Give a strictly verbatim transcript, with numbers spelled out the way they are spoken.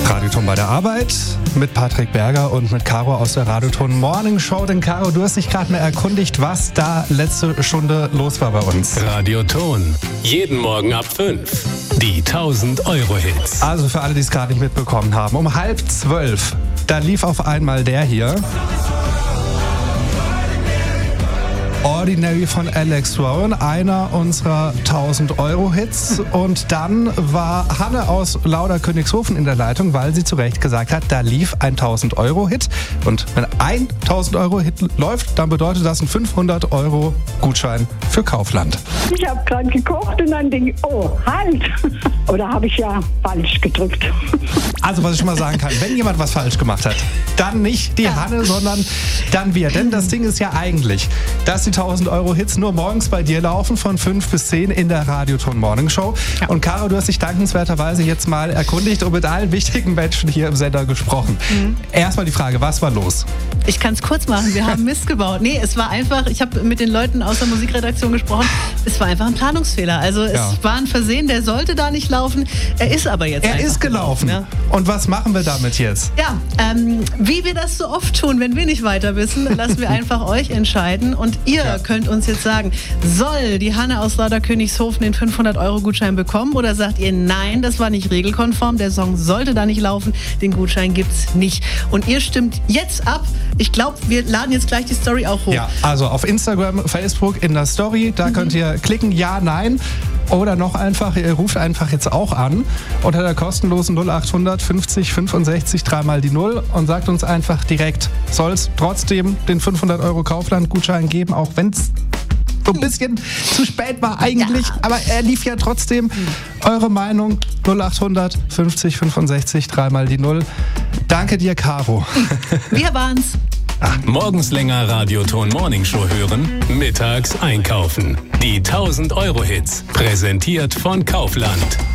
Radioton bei der Arbeit mit Patrick Berger und mit Caro aus der Radioton Morning Show. Denn Caro, du hast dich gerade mal erkundigt, was da letzte Stunde los war bei uns. Radioton. Jeden Morgen ab fünf. Die tausend Euro Hits. Also für alle, die es gerade nicht mitbekommen haben. Um halb zwölf, da lief auf einmal der hier. Ordinary von Alex Rowan, einer unserer tausend Euro Hits. Und dann war Hanne aus Lauder-Königshofen in der Leitung, weil sie zu Recht gesagt hat, da lief ein tausend Euro Hit. Und wenn ein tausend Euro Hit läuft, dann bedeutet das ein fünfhundert Euro Gutschein für Kaufland. Ich habe gerade gekocht und dann denke ich, oh, halt. Oder habe ich ja falsch gedrückt. Also was ich mal sagen kann, wenn jemand was falsch gemacht hat, dann nicht die Hanne, sondern dann wir. Denn das Ding ist ja eigentlich, dass die tausend Euro Hits nur morgens bei dir laufen, von fünf bis zehn in der Radioton Morning Show. Ja. Und Caro, du hast dich dankenswerterweise jetzt mal erkundigt und mit allen wichtigen Menschen hier im Sender gesprochen. Mhm. Erstmal die Frage, was war los? Ich kann es kurz machen, wir haben Mist gebaut. Nee, es war einfach, ich habe mit den Leuten aus der Musikredaktion gesprochen, es war einfach ein Planungsfehler. Also es ja. war ein Versehen, der sollte da nicht laufen, er ist aber jetzt Er ist gelaufen. gelaufen. Ja. Und was machen wir damit jetzt? Ja, ähm, wie wir das so oft tun, wenn wir nicht weiter wissen, lassen wir einfach euch entscheiden und ihr ja. könnt uns jetzt sagen, soll die Hanne aus Lauder-Königshofen den fünfhundert Euro Gutschein bekommen oder sagt ihr, nein, das war nicht regelkonform, der Song sollte da nicht laufen, den Gutschein gibt's nicht. Und ihr stimmt jetzt ab. Ich glaube, wir laden jetzt gleich die Story auch hoch. Ja, also auf Instagram, Facebook in der Story, da mhm. könnt ihr klicken, ja, nein. Oder noch einfach, ihr ruft einfach jetzt auch an unter der kostenlosen null achthundert fünfzig fünfundsechzig dreimal die null und sagt uns einfach direkt, soll es trotzdem den fünfhundert Euro Kaufland-Gutschein geben, auch wenn es so ein bisschen zu spät war eigentlich, ja. aber er lief ja trotzdem. Eure Meinung, null achthundert fünfzig fünfundsechzig dreimal die null. Danke dir, Caro. Wir waren's. Ach. Morgens länger Radioton Morning Show hören, mittags einkaufen. Die tausend Euro Hits, präsentiert von Kaufland.